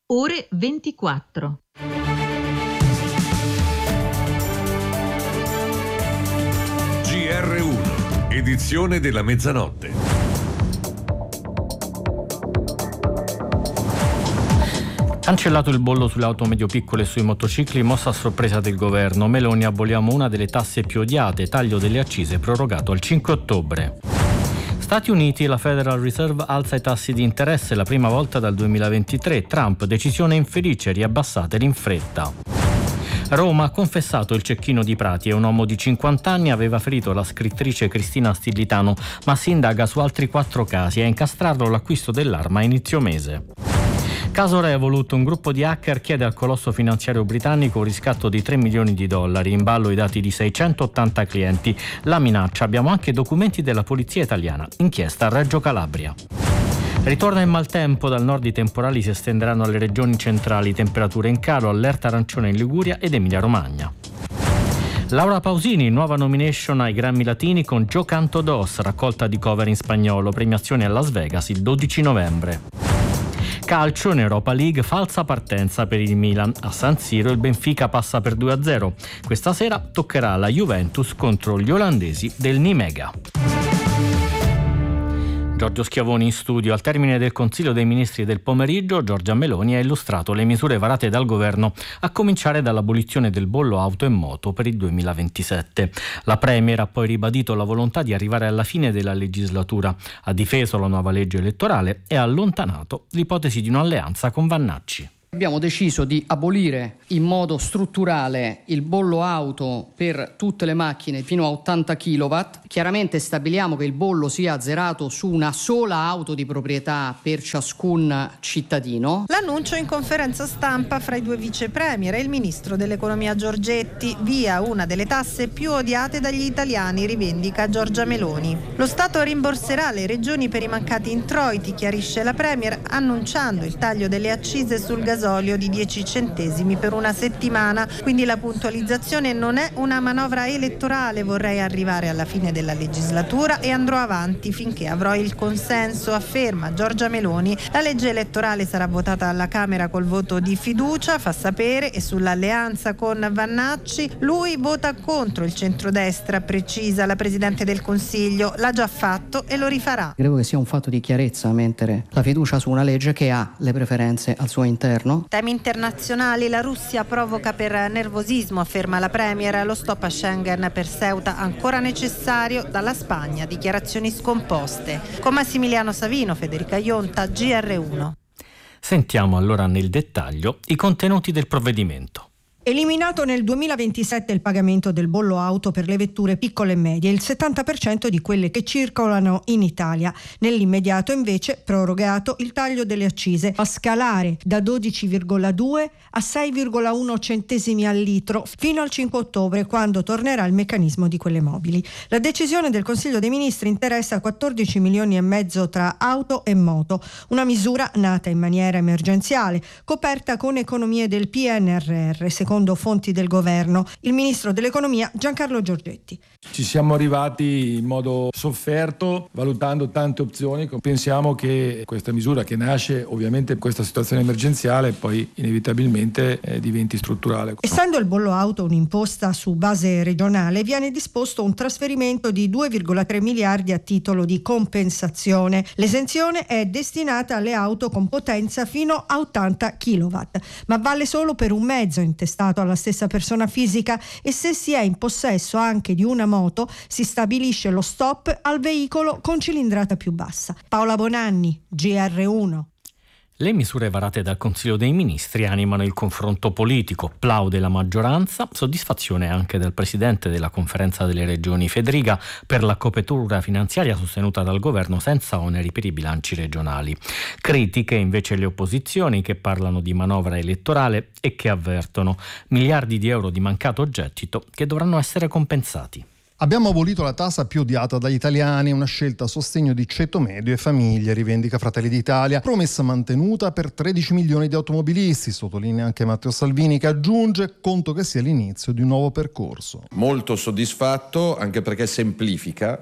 ore 24. GR1, edizione della mezzanotte. Cancellato il bollo sulle auto medio-piccole e sui motocicli, mossa a sorpresa del governo. Meloni: aboliamo una delle tasse più odiate, taglio delle accise prorogato al 5 ottobre. Stati Uniti, la Federal Reserve alza i tassi di interesse la prima volta dal 2023. Trump: decisione infelice, riabbassateli in fretta. Roma, ha confessato il cecchino di Prati. È un uomo di 50 anni, aveva ferito la scrittrice Cristina Stillitano, ma si indaga su altri 4 casi. A incastrarlo l'acquisto dell'arma a inizio mese. Caso Revolut, un gruppo di hacker chiede al colosso finanziario britannico un riscatto di $3 milioni, in ballo i dati di 680 clienti. La minaccia: abbiamo anche documenti della polizia italiana, inchiesta a Reggio Calabria. Ritorna il maltempo, dal nord i temporali si estenderanno alle regioni centrali, temperature in calo, allerta arancione in Liguria ed Emilia Romagna. Laura Pausini, nuova nomination ai Grammy Latini con Yo Canto Dos, raccolta di cover in spagnolo, premiazione a Las Vegas il 12 novembre. Calcio, in Europa League, falsa partenza per il Milan. A San Siro il Benfica passa per 2-0. Questa sera toccherà la Juventus contro gli olandesi del Nimega. Giorgio Schiavoni in studio. Al termine del Consiglio dei Ministri del pomeriggio, Giorgia Meloni ha illustrato le misure varate dal governo, a cominciare dall'abolizione del bollo auto e moto per il 2027. La Premier ha poi ribadito la volontà di arrivare alla fine della legislatura, ha difeso la nuova legge elettorale e ha allontanato l'ipotesi di un'alleanza con Vannacci. Abbiamo deciso di abolire in modo strutturale il bollo auto per tutte le macchine fino a 80 kW. Chiaramente stabiliamo che il bollo sia azzerato su una sola auto di proprietà per ciascun cittadino. L'annuncio in conferenza stampa fra i due vice premier e il ministro dell'economia Giorgetti. Via una delle tasse più odiate dagli italiani, rivendica Giorgia Meloni. Lo Stato rimborserà le regioni per i mancati introiti, chiarisce la premier, annunciando il taglio delle accise sul gasolio di 10 centesimi per una settimana. Quindi la puntualizzazione non è una manovra elettorale: vorrei arrivare alla fine della legislatura e andrò avanti finché avrò il consenso, afferma Giorgia Meloni. La legge elettorale sarà votata alla Camera col voto di fiducia, fa sapere, e sull'alleanza con Vannacci lui vota contro il centrodestra, precisa la Presidente del Consiglio. L'ha già fatto e lo rifarà. Credo che sia un fatto di chiarezza mettere la fiducia su una legge che ha le preferenze al suo interno. Temi internazionali: la Russia provoca per nervosismo, afferma la Premier. Lo stop a Schengen per Ceuta ancora necessario, dalla Spagna dichiarazioni scomposte. Con Massimiliano Savino, Federica Ionta, GR1. Sentiamo allora nel dettaglio i contenuti del provvedimento. Eliminato nel 2027 il pagamento del bollo auto per le vetture piccole e medie, il 70% di quelle che circolano in Italia. Nell'immediato invece prorogato il taglio delle accise, a scalare da 12,2 a 6,1 centesimi al litro fino al 5 ottobre, quando tornerà il meccanismo di quelle mobili. La decisione del Consiglio dei Ministri interessa 14 milioni e mezzo tra auto e moto, una misura nata in maniera emergenziale, coperta con economie del PNRR, secondo fonti del governo. Il ministro dell'economia Giancarlo Giorgetti. Ci siamo arrivati in modo sofferto, valutando tante opzioni. Pensiamo che questa misura, che nasce ovviamente in questa situazione emergenziale, poi inevitabilmente diventi strutturale. Essendo il bollo auto un'imposta su base regionale, viene disposto un trasferimento di 2,3 miliardi a titolo di compensazione. L'esenzione è destinata alle auto con potenza fino a 80 kW, ma vale solo per un mezzo intestato alla stessa persona fisica, e se si è in possesso anche di una moto si stabilisce lo stop al veicolo con cilindrata più bassa. Paola Bonanni, GR1. Le misure varate dal Consiglio dei Ministri animano il confronto politico, plaude la maggioranza, soddisfazione anche del Presidente della Conferenza delle Regioni Federica per la copertura finanziaria sostenuta dal Governo senza oneri per i bilanci regionali. Critiche invece le opposizioni, che parlano di manovra elettorale e che avvertono miliardi di euro di mancato gettito che dovranno essere compensati. Abbiamo abolito la tassa più odiata dagli italiani, una scelta a sostegno di ceto medio e famiglie, rivendica Fratelli d'Italia, promessa mantenuta per 13 milioni di automobilisti, sottolinea anche Matteo Salvini, che aggiunge: conto che sia l'inizio di un nuovo percorso. Molto soddisfatto, anche perché semplifica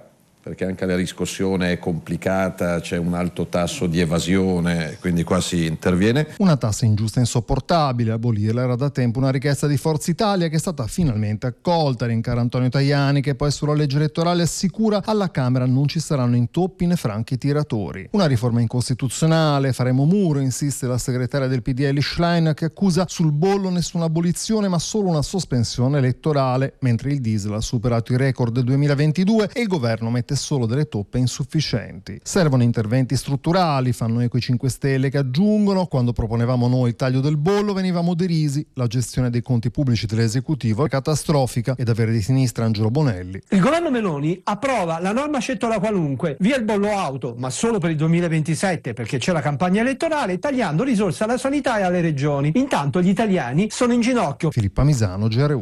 perché anche la riscossione è complicata, c'è un alto tasso di evasione, quindi qua si interviene. Una tassa ingiusta e insopportabile, abolirla era da tempo una richiesta di Forza Italia che è stata finalmente accolta, rincara Antonio Tajani, che poi sulla legge elettorale assicura alla Camera non ci saranno intoppi né franchi tiratori. Una riforma incostituzionale, faremo muro, insiste la segretaria del PDL Schlein, che accusa sul bollo nessuna abolizione ma solo una sospensione elettorale, mentre il diesel ha superato i record del 2022 e il governo mette solo delle toppe insufficienti. Servono interventi strutturali, fanno eco i 5 Stelle, che aggiungono: quando proponevamo noi il taglio del bollo venivamo derisi, la gestione dei conti pubblici dell'esecutivo è catastrofica, ed avere di sinistra Angelo Bonelli. Il governo Meloni approva la norma scettola qualunque, via il bollo auto, ma solo per il 2027 perché c'è la campagna elettorale, tagliando risorse alla sanità e alle regioni. Intanto gli italiani sono in ginocchio. Filippa Misano, GR1.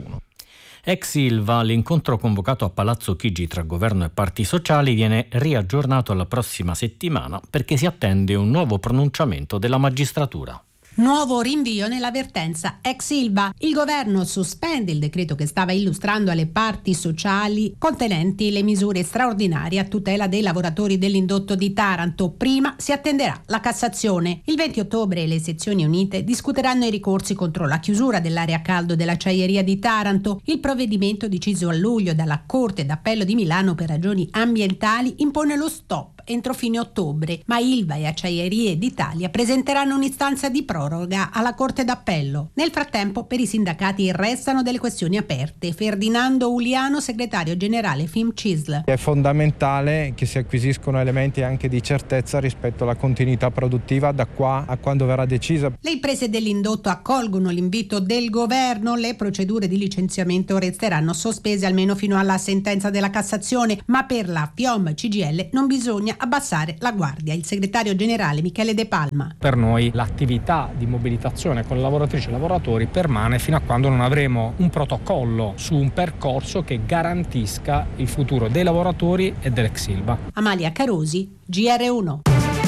Ex Ilva, l'incontro convocato a Palazzo Chigi tra governo e parti sociali viene riaggiornato alla prossima settimana perché si attende un nuovo pronunciamento della magistratura. Nuovo rinvio nell'avvertenza ex Ilva. Il governo sospende il decreto che stava illustrando alle parti sociali contenenti le misure straordinarie a tutela dei lavoratori dell'indotto di Taranto. Prima si attenderà la Cassazione. Il 20 ottobre le sezioni unite discuteranno i ricorsi contro la chiusura dell'area a caldo dell'acciaieria di Taranto. Il provvedimento deciso a luglio dalla Corte d'Appello di Milano per ragioni ambientali impone lo stop entro fine ottobre, ma Ilva e Acciaierie d'Italia presenteranno un'istanza di proroga alla Corte d'Appello. Nel frattempo, per i sindacati restano delle questioni aperte. Ferdinando Uliano, segretario generale FIMCISL. È fondamentale che si acquisiscono elementi anche di certezza rispetto alla continuità produttiva da qua a quando verrà decisa. Le imprese dell'indotto accolgono l'invito del governo. Le procedure di licenziamento resteranno sospese almeno fino alla sentenza della Cassazione, ma per la FIOM CGIL non bisogna abbassare la guardia. Il segretario generale Michele De Palma. Per noi l'attività di mobilitazione con le lavoratrici e lavoratori permane fino a quando non avremo un protocollo su un percorso che garantisca il futuro dei lavoratori e dell'ex Ilva. Amalia Carosi, GR1.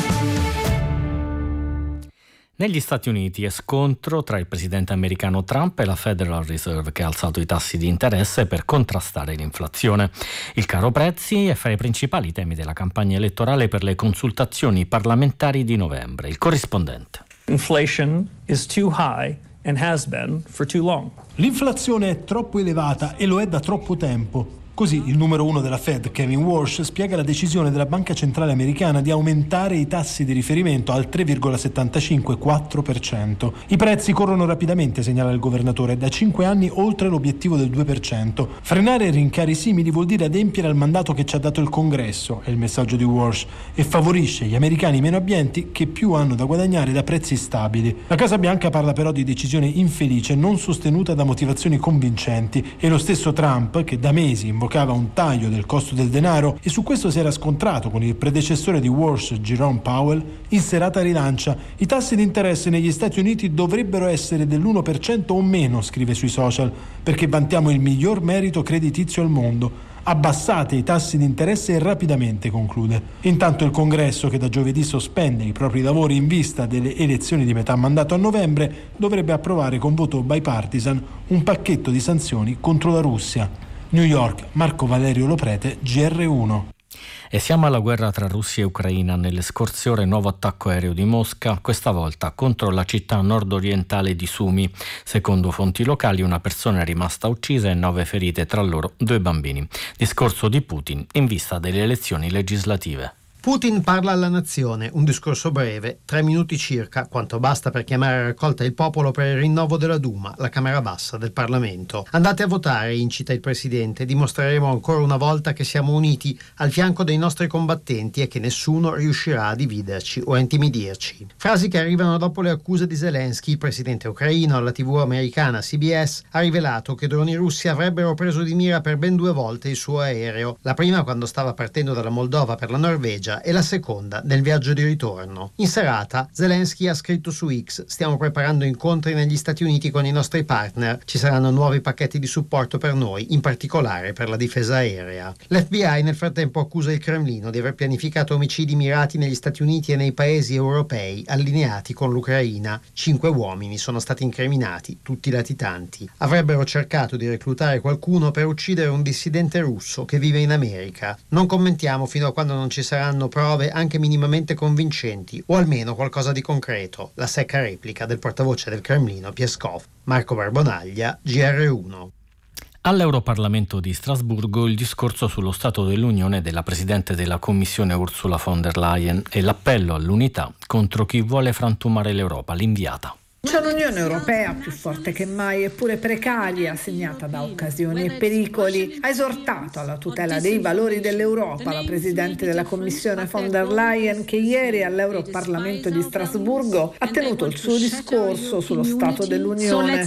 Negli Stati Uniti è scontro tra il presidente americano Trump e la Federal Reserve, che ha alzato i tassi di interesse per contrastare l'inflazione. Il caro prezzi è fra i principali temi della campagna elettorale per le consultazioni parlamentari di novembre. Il corrispondente. Inflation is too high and has been for too long. L'inflazione è troppo elevata e lo è da troppo tempo. Così il numero 1 della Fed, Kevin Walsh, spiega la decisione della Banca Centrale Americana di aumentare i tassi di riferimento al 3,75-4%. I prezzi corrono rapidamente, segnala il governatore, da 5 anni oltre l'obiettivo del 2%. Frenare rincari simili vuol dire adempiere al mandato che ci ha dato il Congresso, è il messaggio di Walsh, e favorisce gli americani meno abbienti che più hanno da guadagnare da prezzi stabili. La Casa Bianca parla però di decisione infelice, non sostenuta da motivazioni convincenti, e lo stesso Trump, che da mesi invocava un taglio del costo del denaro e su questo si era scontrato con il predecessore di Walsh, Jerome Powell, in serata rilancia. I tassi di interesse negli Stati Uniti dovrebbero essere dell'1% o meno, scrive sui social, perché vantiamo il miglior merito creditizio al mondo. Abbassate i tassi di interesse e rapidamente, conclude. Intanto il Congresso, che da giovedì sospende i propri lavori in vista delle elezioni di metà mandato a novembre, dovrebbe approvare con voto bipartisan un pacchetto di sanzioni contro la Russia. New York, Marco Valerio Loprete, GR1. E siamo alla guerra tra Russia e Ucraina. Nelle scorse ore nuovo attacco aereo di Mosca, questa volta contro la città nord-orientale di Sumy. Secondo fonti locali una persona è rimasta uccisa e 9 ferite, tra loro 2 bambini. Discorso di Putin in vista delle elezioni legislative. Putin parla alla nazione, un discorso breve, 3 minuti circa, quanto basta per chiamare a raccolta il popolo per il rinnovo della Duma, la Camera Bassa del Parlamento. Andate a votare, incita il presidente, dimostreremo ancora una volta che siamo uniti al fianco dei nostri combattenti e che nessuno riuscirà a dividerci o a intimidirci. Frasi che arrivano dopo le accuse di Zelensky. Il presidente ucraino alla TV americana CBS ha rivelato che droni russi avrebbero preso di mira per ben 2 volte il suo aereo. La prima quando stava partendo dalla Moldova per la Norvegia andata e la seconda nel viaggio di ritorno. In serata Zelensky ha scritto su X: stiamo preparando incontri negli Stati Uniti con i nostri partner, ci saranno nuovi pacchetti di supporto per noi, in particolare per la difesa aerea. L'FBI nel frattempo accusa il Cremlino di aver pianificato omicidi mirati negli Stati Uniti e nei paesi europei allineati con l'Ucraina. 5 uomini sono stati incriminati, tutti latitanti. Avrebbero cercato di reclutare qualcuno per uccidere un dissidente russo che vive in America. Non commentiamo fino a quando non ci saranno prove anche minimamente convincenti, o almeno qualcosa di concreto. La secca replica del portavoce del Cremlino Peskov. Marco Barbonaglia, GR1. All'Europarlamento di Strasburgo il discorso sullo Stato dell'Unione della Presidente della Commissione Ursula von der Leyen e l'appello all'unità contro chi vuole frantumare l'Europa, l'inviata. C'è un'Unione Europea più forte che mai, eppure precaria, segnata da occasioni e pericoli. Ha esortato alla tutela dei valori dell'Europa la Presidente della Commissione von der Leyen, che ieri all'Europarlamento di Strasburgo ha tenuto il suo discorso sullo Stato dell'Unione.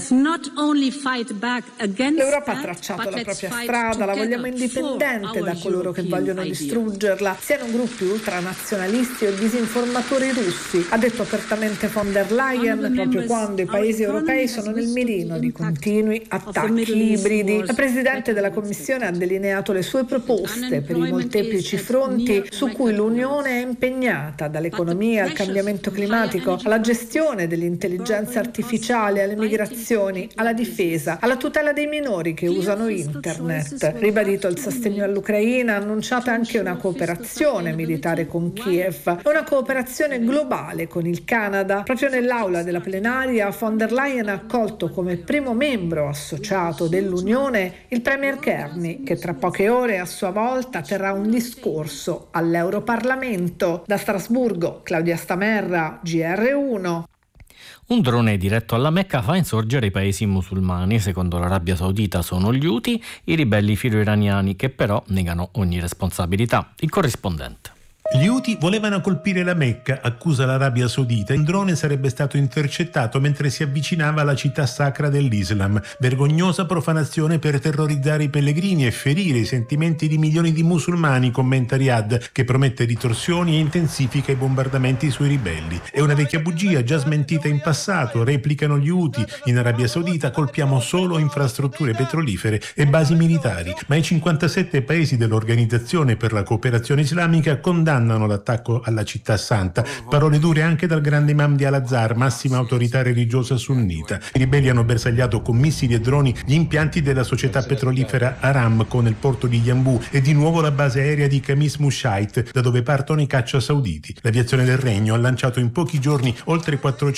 L'Europa ha tracciato la propria strada, la vogliamo indipendente da coloro che vogliono distruggerla, siano gruppi ultranazionalisti o disinformatori russi, ha detto apertamente von der Leyen proprio quando i paesi europei sono nel mirino di continui attacchi ibridi. La Presidente della Commissione ha delineato le sue proposte per i molteplici fronti su cui l'Unione è impegnata, dall'economia al cambiamento climatico, alla gestione dell'intelligenza artificiale, alle migrazioni, alla difesa, alla tutela dei minori che usano internet. Ribadito il sostegno all'Ucraina, annunciata anche una cooperazione militare con Kiev e una cooperazione globale con il Canada. Proprio nell'aula della plenaria von der Leyen ha accolto come primo membro associato dell'Unione il Premier Kearney, che tra poche ore a sua volta terrà un discorso all'Europarlamento. Da Strasburgo, Claudia Stamerra, GR1. Un drone diretto alla Mecca fa insorgere i paesi musulmani. Secondo l'Arabia Saudita sono gli Houthi, i ribelli filo-iraniani, che però negano ogni responsabilità. Il corrispondente. Gli Houthi volevano colpire la Mecca, accusa l'Arabia Saudita. Il drone sarebbe stato intercettato mentre si avvicinava alla città sacra dell'Islam. Vergognosa profanazione per terrorizzare i pellegrini e ferire i sentimenti di milioni di musulmani, commenta Riyadh, che promette ritorsioni e intensifica i bombardamenti sui ribelli. È una vecchia bugia già smentita in passato, replicano gli Houthi. In Arabia Saudita colpiamo solo infrastrutture petrolifere e basi militari, ma i 57 paesi dell'Organizzazione per la Cooperazione Islamica condannano l'attacco alla città santa. Parole dure anche dal grande imam di Al-Azhar, massima autorità religiosa sunnita. I ribelli hanno bersagliato con missili e droni gli impianti della società petrolifera Aramco nel porto di Yanbu e di nuovo la base aerea di Khamis Mushait, da dove partono i caccia sauditi. L'aviazione del Regno ha lanciato in pochi giorni oltre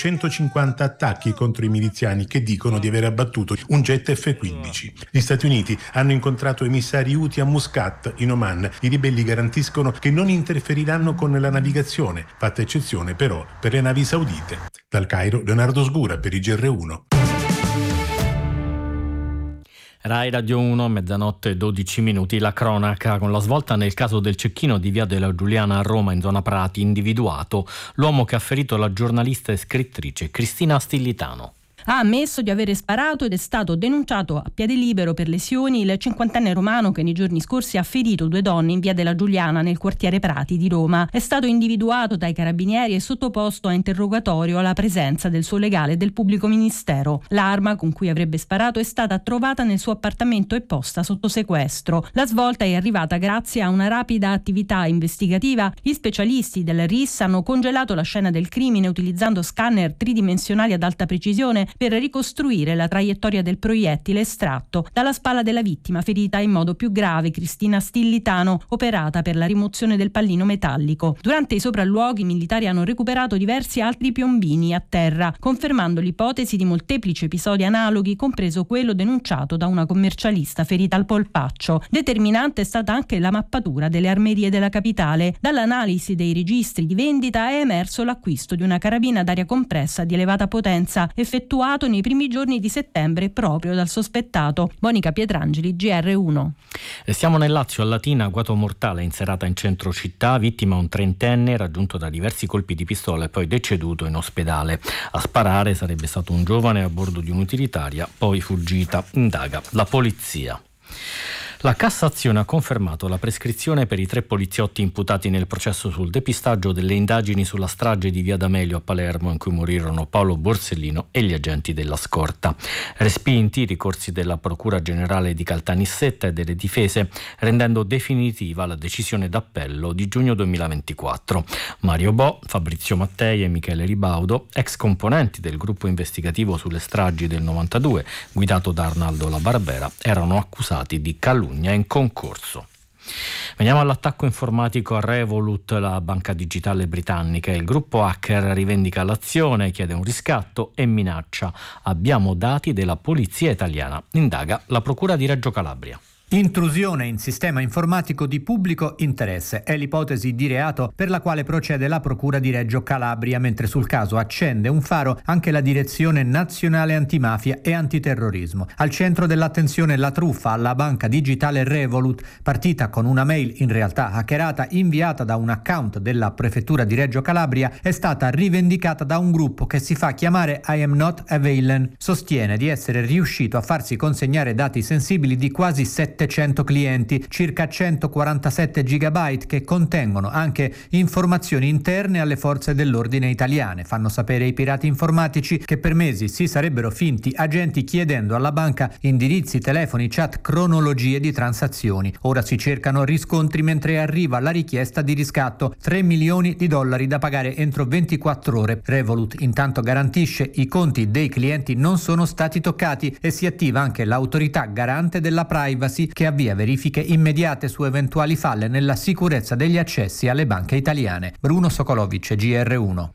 450 attacchi contro i miliziani, che dicono di aver abbattuto un jet F-15. Gli Stati Uniti hanno incontrato emissari Houthi a Muscat, in Oman. I ribelli garantiscono che non interferiranno con la navigazione, fatta eccezione però per le navi saudite. Dal Cairo, Leonardo Sgura per il GR1. Rai Radio 1, mezzanotte e 12 minuti, la cronaca con la svolta nel caso del cecchino di Via della Giuliana a Roma, in zona Prati, individuato l'uomo che ha ferito la giornalista e scrittrice Cristina Stillitano. Ha ammesso di avere sparato ed è stato denunciato a piede libero per lesioni il 50enne romano che nei giorni scorsi ha ferito 2 donne in Via della Giuliana nel quartiere Prati di Roma. È stato individuato dai carabinieri e sottoposto a interrogatorio alla presenza del suo legale e del pubblico ministero. L'arma con cui avrebbe sparato è stata trovata nel suo appartamento e posta sotto sequestro. La svolta è arrivata grazie a una rapida attività investigativa. Gli specialisti del RIS hanno congelato la scena del crimine utilizzando scanner tridimensionali ad alta precisione per ricostruire la traiettoria del proiettile estratto dalla spalla della vittima, ferita in modo più grave, Cristina Stillitano, operata per la rimozione del pallino metallico. Durante i sopralluoghi i militari hanno recuperato diversi altri piombini a terra, confermando l'ipotesi di molteplici episodi analoghi, compreso quello denunciato da una commercialista ferita al polpaccio. Determinante è stata anche la mappatura delle armerie della capitale. Dall'analisi dei registri di vendita è emerso l'acquisto di una carabina d'aria compressa di elevata potenza, effettuato nei primi giorni di settembre proprio dal sospettato. Monica Pietrangeli, GR1. Siamo nel Lazio, a Latina, agguato mortale in serata in centro città, vittima un 30enne raggiunto da diversi colpi di pistola e poi deceduto in ospedale. A sparare sarebbe stato un giovane a bordo di un'utilitaria, poi fuggita, indaga la polizia. La Cassazione ha confermato la prescrizione per i 3 poliziotti imputati nel processo sul depistaggio delle indagini sulla strage di Via D'Amelio a Palermo, in cui morirono Paolo Borsellino e gli agenti della scorta. Respinti i ricorsi della Procura Generale di Caltanissetta e delle difese, rendendo definitiva la decisione d'appello di giugno 2024. Mario Bo, Fabrizio Mattei e Michele Ribaudo, ex componenti del gruppo investigativo sulle stragi del 92, guidato da Arnaldo La Barbera, erano accusati di calunnia in concorso. Veniamo all'attacco informatico a Revolut, la banca digitale britannica. Il gruppo hacker rivendica l'azione, chiede un riscatto e minaccia. Abbiamo dati della polizia italiana, indaga la procura di Reggio Calabria. Intrusione in sistema informatico di pubblico interesse è l'ipotesi di reato per la quale procede la Procura di Reggio Calabria, mentre sul caso accende un faro anche la Direzione Nazionale Antimafia e Antiterrorismo. Al centro dell'attenzione la truffa alla banca digitale Revolut, partita con una mail in realtà hackerata inviata da un account della Prefettura di Reggio Calabria, è stata rivendicata da un gruppo che si fa chiamare I Am Not a Villain. Sostiene di essere riuscito a farsi consegnare dati sensibili di quasi 700 clienti, circa 147 gigabyte che contengono anche informazioni interne alle forze dell'ordine italiane. Fanno sapere i pirati informatici che per mesi si sarebbero finti agenti chiedendo alla banca indirizzi, telefoni, chat, cronologie di transazioni. Ora si cercano riscontri mentre arriva la richiesta di riscatto, $3 milioni da pagare entro 24 ore. Revolut intanto garantisce i conti dei clienti non sono stati toccati e si attiva anche l'autorità garante della privacy che avvia verifiche immediate su eventuali falle nella sicurezza degli accessi alle banche italiane. Bruno Sokolovic, GR1.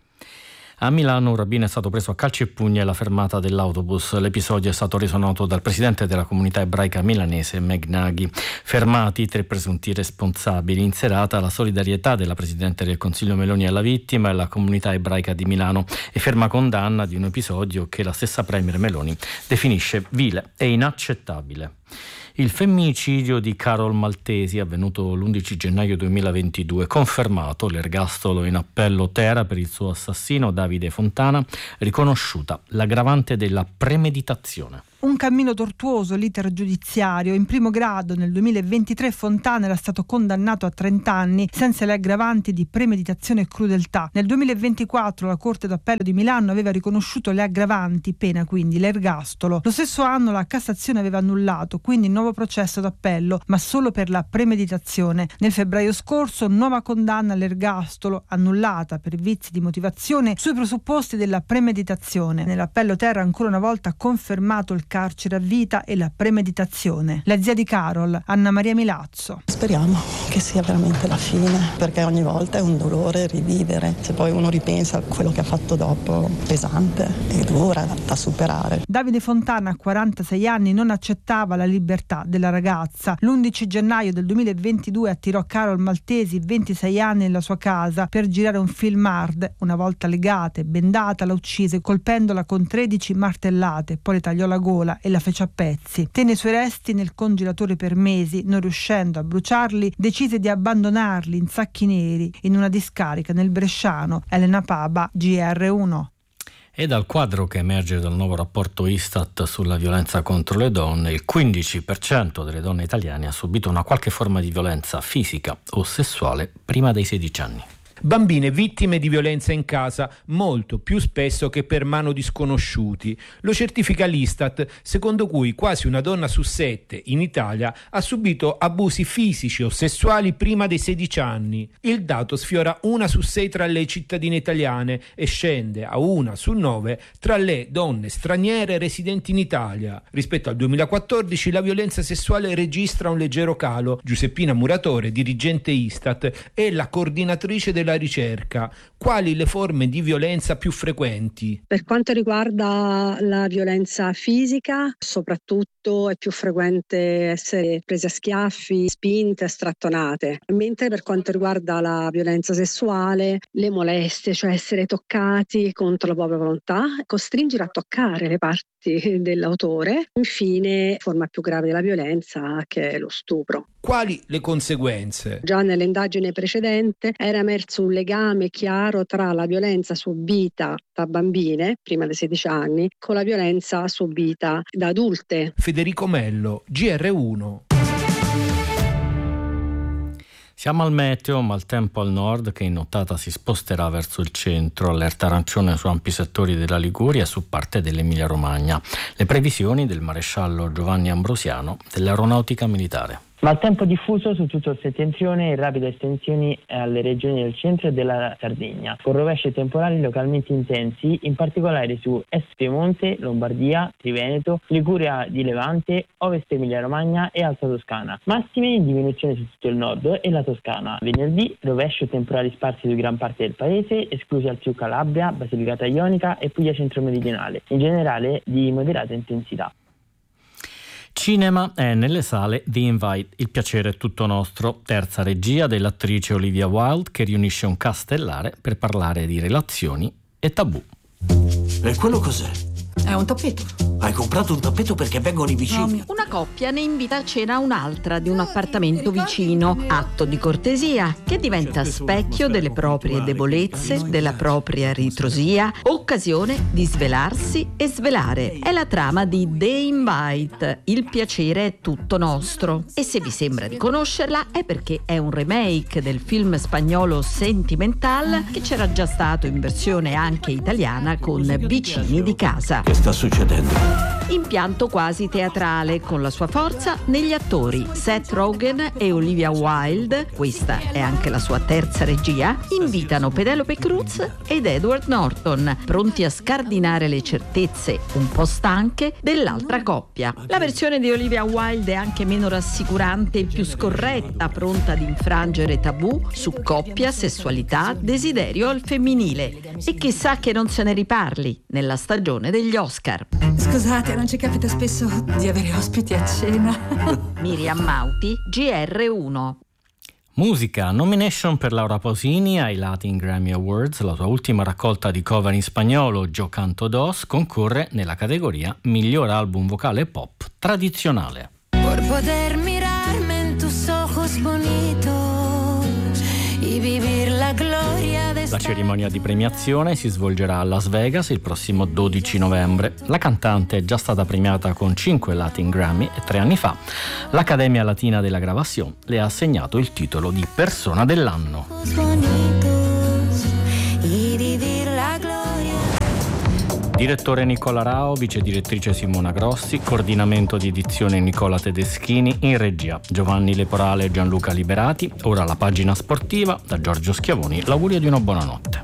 A Milano un rabbino è stato preso a calci e pugni alla fermata dell'autobus. L'episodio è stato reso noto dal presidente della comunità ebraica milanese Meg Nagy. Fermati 3 presunti responsabili. In serata la solidarietà della Presidente del Consiglio Meloni alla vittima e alla comunità ebraica di Milano e ferma condanna di un episodio che la stessa Premier Meloni definisce vile e inaccettabile. Il femminicidio di Carol Maltesi, avvenuto l'11 gennaio 2022, confermato l'ergastolo in appello Terra per il suo assassino Davide Fontana, riconosciuta l'aggravante della premeditazione. Un cammino tortuoso, l'iter giudiziario. In primo grado nel 2023 Fontana era stato condannato a 30 anni senza le aggravanti di premeditazione e crudeltà. Nel 2024 la Corte d'Appello di Milano aveva riconosciuto le aggravanti, pena quindi l'ergastolo. Lo stesso anno la Cassazione aveva annullato, quindi nuovo processo d'appello, ma solo per la premeditazione. Nel febbraio scorso nuova condanna all'ergastolo, annullata per vizi di motivazione sui presupposti della premeditazione. Nell'appello Terra ancora una volta confermato il carcere a vita e la premeditazione. La zia di Carol, Anna Maria Milazzo. Speriamo che sia veramente la fine, perché ogni volta è un dolore rivivere. Se poi uno ripensa a quello che ha fatto dopo, pesante e dura da superare. Davide Fontana, a 46 anni, non accettava la libertà della ragazza. L'11 gennaio del 2022 attirò Carol Maltesi, 26 anni, nella sua casa per girare un film hard. Una volta legata e bendata la uccise colpendola con 13 martellate, poi le tagliò la gola e la fece a pezzi. Tenne i suoi resti nel congelatore per mesi, non riuscendo a bruciarli, decise di abbandonarli in sacchi neri in una discarica nel Bresciano. Elena Paba, GR1. E dal quadro che emerge dal nuovo rapporto Istat sulla violenza contro le donne, il 15% delle donne italiane ha subito una qualche forma di violenza fisica o sessuale prima dei 16 anni. Bambine vittime di violenza in casa molto più spesso che per mano di sconosciuti. Lo certifica l'Istat, secondo cui quasi una donna su 7 in Italia ha subito abusi fisici o sessuali prima dei 16 anni. Il dato sfiora 1 su 6 tra le cittadine italiane e scende a 1 su 9 tra le donne straniere residenti in Italia. Rispetto al 2014 la violenza sessuale registra un leggero calo. Giuseppina Muratore, dirigente Istat, è la coordinatrice della ricerca. Quali le forme di violenza più frequenti? Per quanto riguarda la violenza fisica, soprattutto è più frequente essere prese a schiaffi, spinte, strattonate, mentre per quanto riguarda la violenza sessuale, le molestie, cioè essere toccati contro la propria volontà, costringere a toccare le parti dell'autore. Infine, forma più grave della violenza, che è lo stupro. Quali le conseguenze? Già nell'indagine precedente era emerso un legame chiaro tra la violenza subita da bambine prima dei 16 anni con la violenza subita da adulte. Federico Mello, GR1. Siamo al meteo, maltempo al nord che in nottata si sposterà verso il centro, allerta arancione su ampi settori della Liguria e su parte dell'Emilia Romagna. Le previsioni del maresciallo Giovanni Ambrosiano dell'Aeronautica Militare. Maltempo diffuso su tutto il settentrione e rapide estensioni alle regioni del centro e della Sardegna, con rovesci e temporali localmente intensi, in particolare su Est Piemonte, Lombardia, Triveneto, Liguria di Levante, Ovest Emilia Romagna e Alta Toscana. Massime in diminuzione su tutto il nord e la Toscana. Venerdì rovesci e temporali sparsi su gran parte del paese, esclusi Alto Calabria, Basilicata Ionica e Puglia centro-meridionale, in generale di moderata intensità. Cinema è nelle sale The Invite, il piacere è tutto nostro, terza regia dell'attrice Olivia Wilde che riunisce un cast stellare per parlare di relazioni e tabù. E quello cos'è? È un tappeto. Hai comprato un tappeto perché vengono i vicini? Una coppia ne invita a cena un'altra di un appartamento vicino, atto di cortesia che diventa specchio delle proprie debolezze, della propria ritrosia, occasione di svelarsi e svelare. È la trama di The Invite, il piacere è tutto nostro. E se vi sembra di conoscerla è perché è un remake del film spagnolo Sentimental che c'era già stato in versione anche italiana con Vicini di casa. Che sta succedendo? Impianto quasi teatrale, con la sua forza negli attori Seth Rogen e Olivia Wilde, questa è anche la sua terza regia, invitano Penelope Cruz ed Edward Norton, pronti a scardinare le certezze un po' stanche dell'altra coppia. La versione di Olivia Wilde è anche meno rassicurante e più scorretta, pronta ad infrangere tabù su coppia, sessualità, desiderio al femminile. E chissà che non se ne riparli nella stagione degli Oscar. Scusate, non ci capita spesso di avere ospiti a cena. Miriam Mauti, GR1. Musica, nomination per Laura Pausini ai Latin Grammy Awards, la sua ultima raccolta di cover in spagnolo, Yo Canto Dos, concorre nella categoria Miglior album vocale pop tradizionale. Por poder mirarme en tus ojos bonitos y vivir la gloria. La cerimonia di premiazione si svolgerà a Las Vegas il prossimo 12 novembre. La cantante è già stata premiata con 5 Latin Grammy e 3 anni fa l'Accademia Latina della Grabación le ha assegnato il titolo di Persona dell'anno. Direttore Nicola Rao, vice direttrice Simona Grossi, coordinamento di edizione Nicola Tedeschini, in regia Giovanni Leporale e Gianluca Liberati. Ora la pagina sportiva, da Giorgio Schiavoni, l'augurio di una buona notte.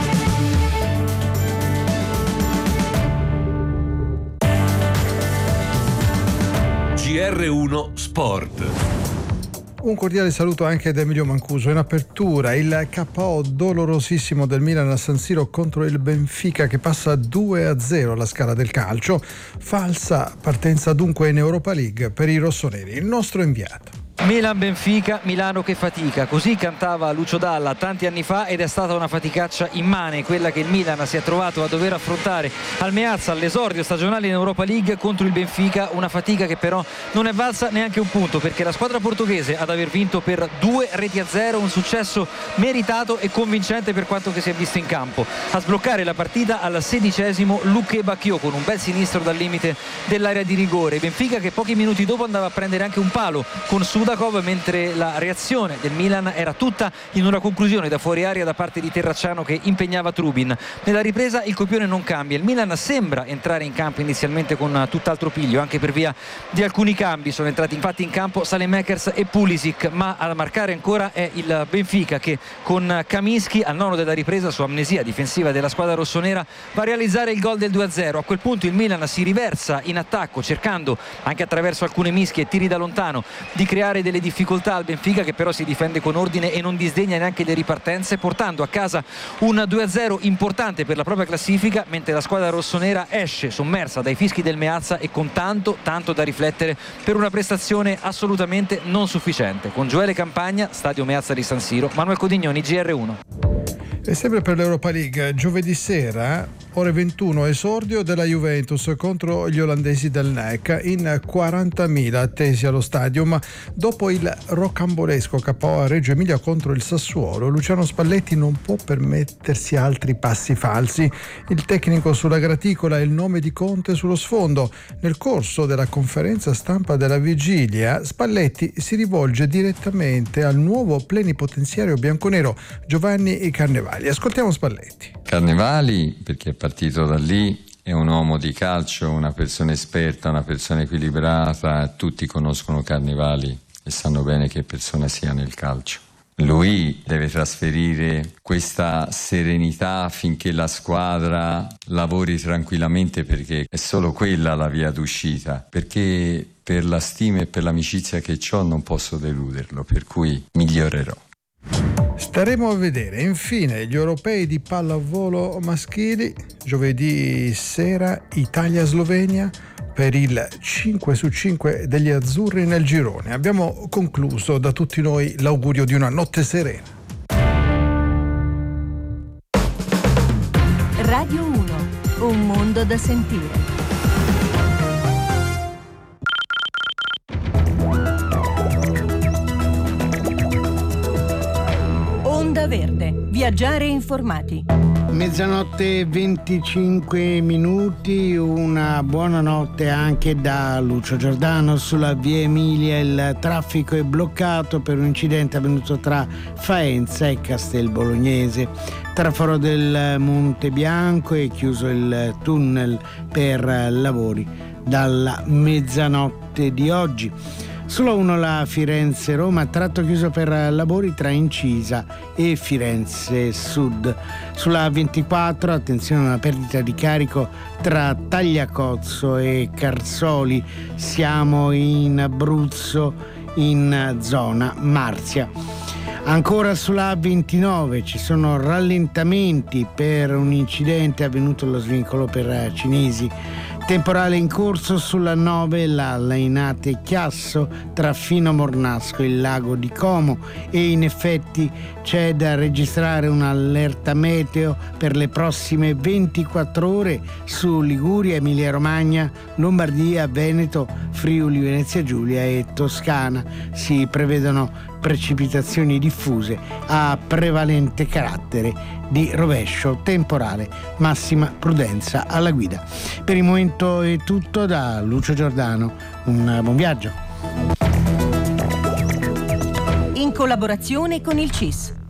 GR1 Sport. Un cordiale saluto anche da Emilio Mancuso. In apertura il KO dolorosissimo del Milan a San Siro contro il Benfica che passa 2-0 alla Scala del Calcio. Falsa partenza dunque in Europa League per i rossoneri. Il nostro inviato. Milan-Benfica, Milano che fatica, così cantava Lucio Dalla tanti anni fa ed è stata una faticaccia immane quella che il Milan si è trovato a dover affrontare al Meazza all'esordio stagionale in Europa League contro il Benfica, una fatica che però non è valsa neanche un punto perché la squadra portoghese ad aver vinto per 2-0, un successo meritato e convincente per quanto che si è visto in campo. A sbloccare la partita al 16° Luque Bacchio con un bel sinistro dal limite dell'area di rigore. Benfica che pochi minuti dopo andava a prendere anche un palo con Sudakov, mentre la reazione del Milan era tutta in una conclusione da fuori area da parte di Terracciano che impegnava Trubin. Nella ripresa il copione non cambia, il Milan sembra entrare in campo inizialmente con tutt'altro piglio anche per via di alcuni cambi. Sono entrati infatti in campo Saelemaekers e Pulisic, ma a marcare ancora è il Benfica che con Kaminski al 9 della ripresa su amnesia difensiva della squadra rossonera va a realizzare il gol del 2-0. A quel punto il Milan si riversa in attacco cercando anche attraverso alcune mischie e tiri da lontano di creare delle difficoltà al Benfica che però si difende con ordine e non disdegna neanche le ripartenze, portando a casa un 2-0 importante per la propria classifica, mentre la squadra rossonera esce sommersa dai fischi del Meazza e con tanto da riflettere per una prestazione assolutamente non sufficiente. Con Gioele Campagna, stadio Meazza di San Siro, Manuel Codignoni, GR1. E sempre per l'Europa League, giovedì sera Ore 21, esordio della Juventus contro gli olandesi del NEC, in 40.000 attesi allo stadium. Dopo il rocambolesco KO a Reggio Emilia contro il Sassuolo, Luciano Spalletti non può permettersi altri passi falsi. Il tecnico sulla graticola e il nome di Conte sullo sfondo. Nel corso della conferenza stampa della vigilia, Spalletti si rivolge direttamente al nuovo plenipotenziario bianconero Giovanni Carnevali. Ascoltiamo Spalletti. Carnevali, perché è partito da lì, è un uomo di calcio, una persona esperta, una persona equilibrata, tutti conoscono Carnevali e sanno bene che persona sia nel calcio. Lui deve trasferire questa serenità affinché la squadra lavori tranquillamente, perché è solo quella la via d'uscita, perché per la stima e per l'amicizia che ho non posso deluderlo, per cui migliorerò. Staremo a vedere. Infine gli europei di pallavolo maschili, giovedì sera Italia-Slovenia per il 5/5 degli azzurri nel girone. Abbiamo concluso. Da tutti noi l'augurio di una notte serena. Radio 1, un mondo da sentire. Onda Verde, viaggiare informati. Mezzanotte 25 minuti, una buonanotte anche da Lucio Giordano. Sulla via Emilia il traffico è bloccato per un incidente avvenuto tra Faenza e Castel Bolognese. Traforo del Monte Bianco è chiuso il tunnel per lavori dalla mezzanotte di oggi. Sulla 1 la Firenze-Roma, tratto chiuso per lavori tra Incisa e Firenze Sud. Sulla 24 attenzione a una perdita di carico tra Tagliacozzo e Carsoli, siamo in Abruzzo in zona Marzia. Ancora sulla A29 ci sono rallentamenti per un incidente avvenuto allo svincolo per Cinisi. Temporale in corso sulla 9 la Lainate Chiasso tra Fino Mornasco e il lago di Como, e in effetti c'è da registrare un'allerta meteo per le prossime 24 ore su Liguria, Emilia Romagna, Lombardia, Veneto, Friuli, Venezia Giulia e Toscana. Si prevedono precipitazioni diffuse a prevalente carattere di rovescio temporale, massima prudenza alla guida. Per il momento è tutto da Lucio Giordano, un buon viaggio. In collaborazione con il CIS.